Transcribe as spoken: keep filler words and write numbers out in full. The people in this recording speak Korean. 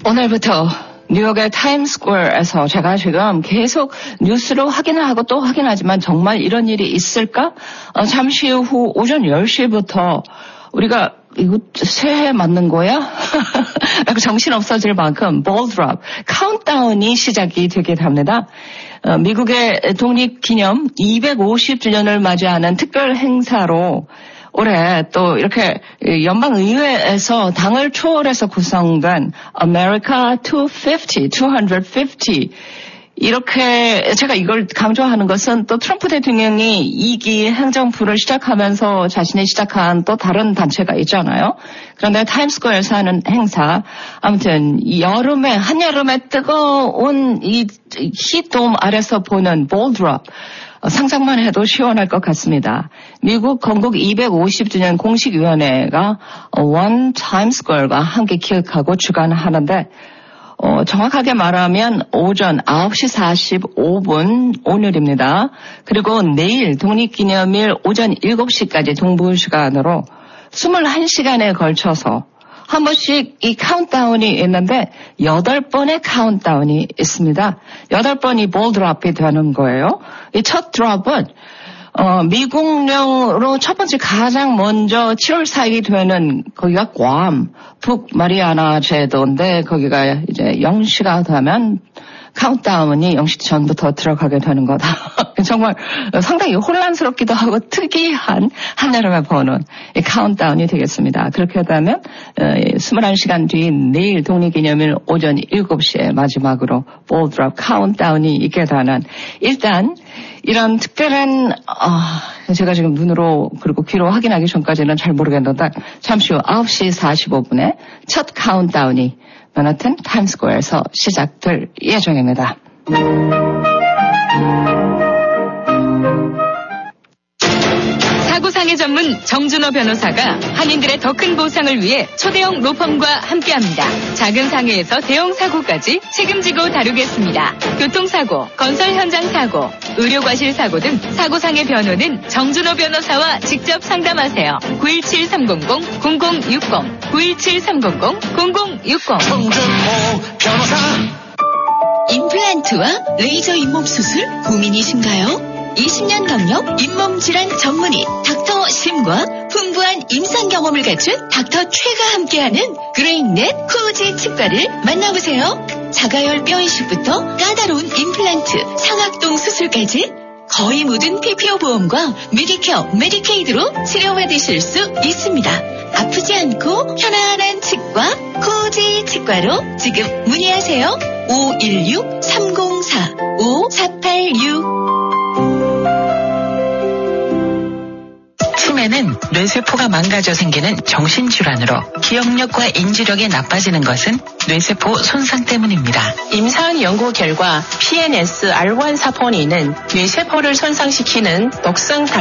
오늘부터 뉴욕의 타임스퀘어에서 제가 지금 계속 뉴스로 확인을 하고 또 확인하지만 정말 이런 일이 있을까? 어, 잠시 후 오전 열 시부터 우리가 이거 새해 맞는 거야? 정신 없어질 만큼 볼드랍 카운트다운이 시작이 되게 됩니다. 어, 미국의 독립기념 이백오십 주년을 맞이하는 특별 행사로 올해 또 이렇게 연방의회에서 당을 초월해서 구성된 America 이백오십, 이백오십 이렇게 제가 이걸 강조하는 것은 또 트럼프 대통령이 이 기 행정부를 시작하면서 자신이 시작한 또 다른 단체가 있잖아요. 그런데 타임스퀘어에서 하는 행사, 아무튼 이 여름에 한여름에 뜨거운 이 히트돔 아래서 보는 볼드랍 상상만 해도 시원할 것 같습니다. 미국 건국 이백오십 주년 공식위원회가 원 타임스퀘어가 함께 기획하고 주관하는데 어, 정확하게 말하면 오전 아홉 시 사십오 분 오늘입니다. 그리고 내일 독립기념일 오전 일곱 시까지 동부시간으로 이십일 시간에 걸쳐서 한 번씩 이 카운트다운이 있는데 여덟 번의 카운트다운이 있습니다. 여덟 번이 볼드랍이 되는 거예요. 이 첫 드랍은 어, 미국령으로 첫 번째 가장 먼저 칠월 사일이 되는 거기가 괌, 북마리아나 제도인데 거기가 이제 영 시가 되면 카운트다운이 영 시 전부터 들어가게 되는 거다. 정말 상당히 혼란스럽기도 하고 특이한 한여름에 보는 이 카운트다운이 되겠습니다. 그렇게 되면 이십일 시간 뒤 내일 독립기념일 오전 일곱 시에 마지막으로 볼드랍 카운트다운이 있게 되는 일단 이런 특별한 어, 제가 지금 눈으로 그리고 귀로 확인하기 전까지는 잘 모르겠는데 잠시 후 아홉 시 사십오 분에 첫 카운트다운이 맨하튼 타임스퀘어에서 시작될 예정입니다. 사고상해 전문 정준호 변호사가 한인들의 더 큰 보상을 위해 초대형 로펌과 함께합니다. 작은 상해에서 대형 사고까지 책임지고 다루겠습니다. 교통사고, 건설 현장 사고, 의료과실 사고 등 사고상해 변호는 정준호 변호사와 직접 상담하세요. 구일칠 삼공공 공공육공 구일칠 삼공공 공공육공 정준호 변호사. 임플란트와 레이저 잇몸 수술 고민이신가요? 이십 년 경력 잇몸 질환 전문의 닥터 심과 풍부한 임상 경험을 갖춘 닥터 최가 함께하는 그레인넷 코우지 치과를 만나보세요. 자가열 뼈 이식부터 까다로운 임플란트, 상악동 수술까지 거의 모든 피피오 보험과 메디케어, 메디케이드로 치료받으실 수 있습니다. 아프지 않고 편안한 치과, 코우지 치과로 지금 문의하세요. 오일육 삼공사 오사팔육. 치매는 뇌세포가 망가져 생기는 정신질환으로 기억력과 인지력이 나빠지는 것은 뇌세포 손상 때문입니다. 임상 연구 결과 피엔에스 알 원 사포닌은 뇌세포를 손상시키는 독성